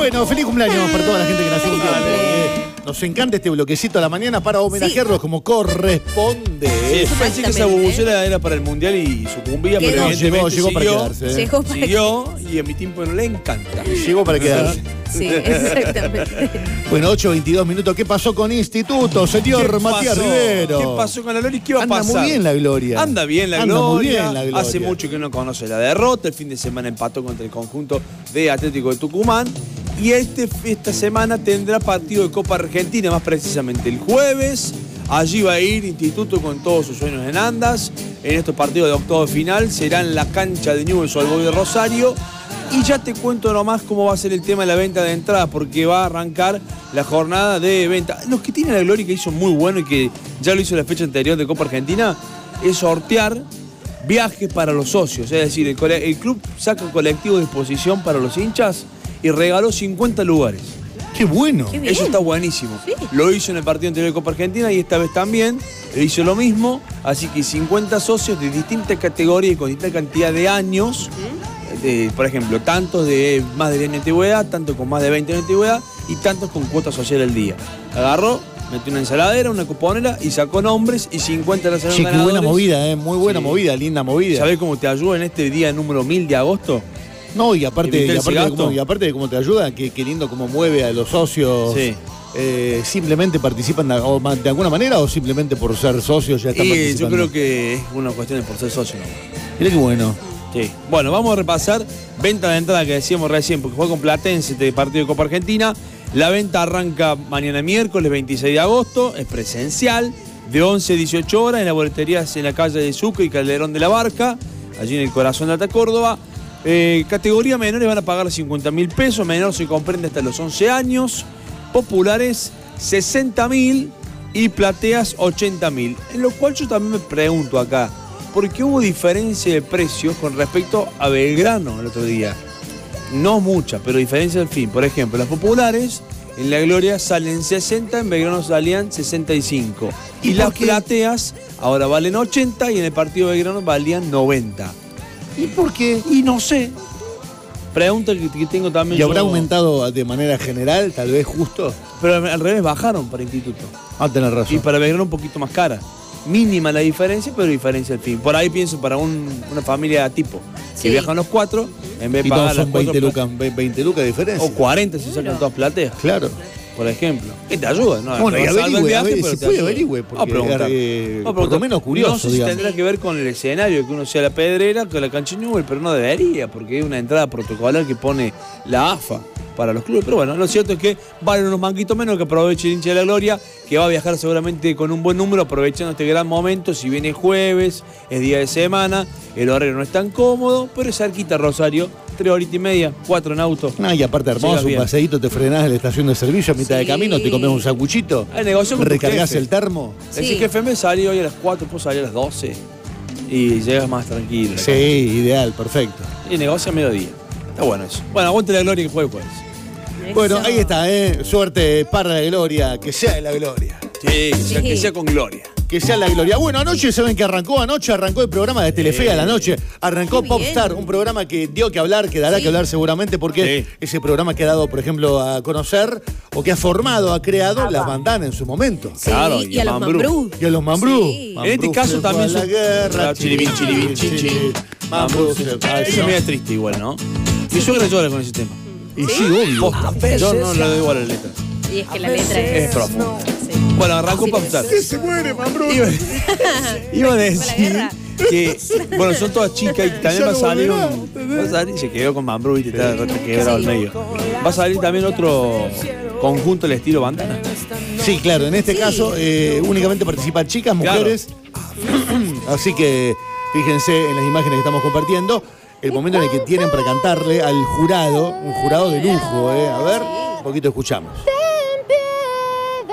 Bueno, feliz cumpleaños para toda la gente que nació un día. Nos encanta este bloquecito a la mañana para homenajearlos como corresponde. Sí, yo pensé que esa bubucera era para el mundial y sucumbía, pero no, evidentemente llegó para quedarse. Siguió y a mi tiempo no le encanta. Llegó para quedarse. Sí, exactamente. Bueno, 8:22 minutos. ¿Qué pasó con Instituto, señor Matías Rivero? ¿Qué pasó con la Gloria? ¿Qué va a pasar? Anda muy bien la Gloria. Anda bien la Anda Gloria. muy bien la Gloria. Hace mucho que no conoce la derrota. El fin de semana empató contra el conjunto de Atlético de Tucumán. Y esta semana tendrá partido de Copa Argentina, más precisamente el jueves. Allí va a ir Instituto con todos sus sueños en andas. En estos partidos de octavo final será en la cancha de Newell's Old Boys de Rosario. Y ya te cuento nomás cómo va a ser el tema de la venta de entradas, porque va a arrancar la jornada de venta. Los que tienen la Gloria, que hizo muy bueno y que ya lo hizo la fecha anterior de Copa Argentina, es sortear viajes para los socios. Es decir, el club saca un colectivo de exposición para los hinchas y regaló 50 lugares. ¡Qué bueno! Qué bien. Eso está buenísimo. Sí. Lo hizo en el partido anterior de Copa Argentina y esta vez también hizo lo mismo. Así que 50 socios de distintas categorías y con distinta cantidad de años. Por ejemplo, tantos de más de 10 años de antigüedad, tantos con más de 20 años de antigüedad y tantos con cuota social al día. Agarró, metió una ensaladera, una cuponera y sacó nombres y 50 la salieron ganadores. Qué buena movida, muy buena movida, linda movida. ¿Sabés cómo te ayuda en este día número 1000 de agosto? No, y aparte de cómo te ayuda, qué lindo cómo mueve a los socios. Sí. ¿Simplemente participan de alguna manera o simplemente por ser socios ya están participando? Yo creo que es una cuestión de por ser socio. Mirá qué bueno. Sí. Bueno, vamos a repasar venta de entrada que decíamos recién, porque juega con Platense este partido de Copa Argentina. La venta arranca mañana miércoles 26 de agosto, es presencial, de 11 a 18 horas en las boleterías en la calle de Sucre y Calderón de la Barca, allí en el corazón de Alta Córdoba. Categoría menores van a pagar 50.000 pesos, menor se comprende hasta los 11 años, populares 60.000 y plateas 80.000. En lo cual yo también me pregunto acá, ¿por qué hubo diferencia de precios con respecto a Belgrano el otro día? No mucha, pero diferencia al fin. Por ejemplo, las populares en la Gloria salen 60, en Belgrano salían 65. Y las plateas ahora valen 80 y en el partido de Belgrano valían 90. ¿Y por qué? Y no sé. Pregunta que tengo también. ¿Y habrá aumentado de manera general, tal vez justo? Pero al revés, bajaron para Instituto. Ah, tenés razón. Y para Belgrano un poquito más cara. Mínima la diferencia, pero diferencia al fin. Por ahí pienso para una familia tipo. Que viajan los cuatro, en vez de pagar son 20 lucas de diferencia. O 40 si sacan todas plateas. Claro. Por ejemplo. ¿Qué te ayuda? No, bueno, y averigüe, si puede averigüe, porque por lo menos curioso. No sé si tendrá que ver con el escenario, que uno sea la Pedrera, con la cancha Newell, pero no debería, porque hay una entrada protocolar que pone la AFA para los clubes. Pero bueno, lo cierto es que valen unos manguitos menos, que aproveche el hincha de la Gloria, que va a viajar seguramente con un buen número, aprovechando este gran momento. Si viene jueves, es día de semana, el horario no es tan cómodo, pero es cerquita Rosario, 3 horitas y media, 4 en auto. Y aparte hermoso, un paseíto, te frenás en la estación de servicio a mitad de camino, te comes un sanguchito, recargas el termo. El jefe me salió hoy a las 4, pues salir a las 12 y llegas más tranquilo. Sí, ideal, perfecto. Y negocia a mediodía. Está bueno eso. Bueno, aguante la Gloria que juegue pues. Bueno, ahí está, suerte para la Gloria, que sea de la Gloria. Sí, que sea con gloria. Que sea la Gloria. Bueno, anoche saben que arrancó el programa de Telefe a la noche. Arrancó Popstar, un programa que dio que hablar, que dará que hablar seguramente, porque ese programa que ha dado, por ejemplo, a conocer, o que ha formado, ha creado la bandana en su momento. Sí, claro, y a los Mambrú. Y a los Mambrú. Sí. En este caso también la guerra. Chiribín, Mambrú. Eso me da triste igual, ¿no? Mi suegra llora con ese tema. Y sí, obvio. Yo no le doy igual a la letra. Y es que la letra es profunda. Bueno, arrancó Popstar. ¿Qué se muere, Mambrú? Iba a decir que, bueno, son todas chicas y también va a salir, se quedó con Mambrú y te está quebrado al medio. Va a salir también otro conjunto del estilo bandana. Sí, claro, en este caso únicamente participan chicas, mujeres. Claro. Así que fíjense en las imágenes que estamos compartiendo, el momento en el que tienen para cantarle al jurado, un jurado de lujo, A ver, un poquito escuchamos.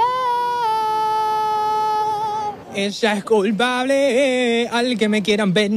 Ella es culpable, al que me quieran ver.